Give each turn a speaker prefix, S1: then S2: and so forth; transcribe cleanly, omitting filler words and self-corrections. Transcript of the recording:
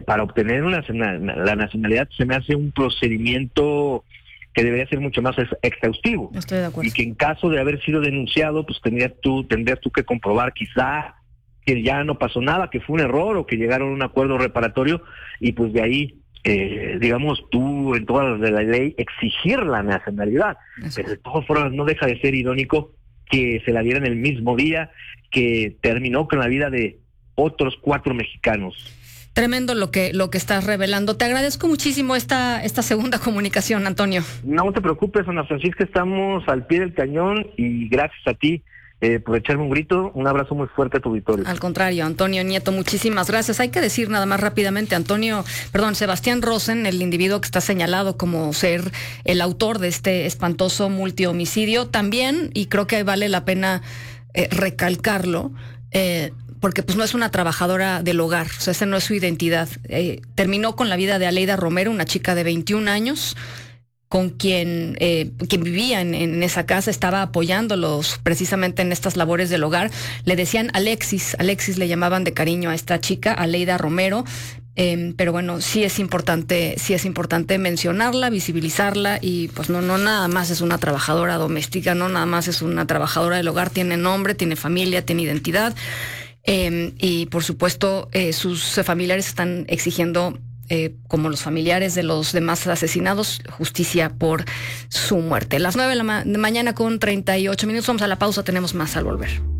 S1: para obtener la nacionalidad se me hace un procedimiento que debería ser mucho más exhaustivo.
S2: Estoy de acuerdo.
S1: Y que en caso de haber sido denunciado, pues tendrías tú que comprobar quizá que ya no pasó nada, que fue un error o que llegaron a un acuerdo reparatorio, y pues de ahí, digamos, tú en todas las de la ley exigir la nacionalidad. Pero de todas formas no deja de ser irónico que se la dieran el mismo día que terminó con la vida de otros 4 mexicanos.
S2: Tremendo lo que estás revelando. Te agradezco muchísimo esta segunda comunicación, Antonio.
S1: No te preocupes, Ana Francisca, estamos al pie del cañón y gracias a ti por echarme un grito. Un abrazo muy fuerte a tu auditorio.
S2: Al contrario, Antonio Nieto, muchísimas gracias. Hay que decir nada más rápidamente, Sebastián Rosen, el individuo que está señalado como ser el autor de este espantoso multihomicidio, también, y creo que vale la pena recalcarlo, porque pues no es una trabajadora del hogar, o sea, esa no es su identidad. Terminó con la vida de Aleida Romero, una chica de 21 años, con quien vivía en esa casa, estaba apoyándolos precisamente en estas labores del hogar. Le decían Alexis le llamaban de cariño a esta chica, Aleida Romero. Pero bueno, sí es importante mencionarla, visibilizarla, y pues no nada más es una trabajadora doméstica, no nada más es una trabajadora del hogar, tiene nombre, tiene familia, tiene identidad, y por supuesto sus familiares están exigiendo, como los familiares de los demás asesinados, justicia por su muerte. Las 9 de la mañana con 38 minutos, vamos a la pausa, tenemos más al volver.